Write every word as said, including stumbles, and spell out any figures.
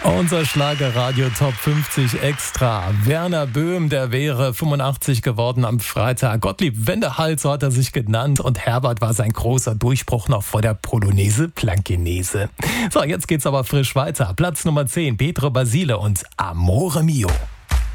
Unser Schlagerradio Top fünfzig Extra. Werner Böhm, der wäre fünfundachtzig geworden am Freitag. Gottlieb Wendehals, so hat er sich genannt. Und Herbert war sein großer Durchbruch noch vor der Polonaise Blankenese. So, jetzt geht's aber frisch weiter. Platz Nummer zehn, Pietro Basile und Amore Mio.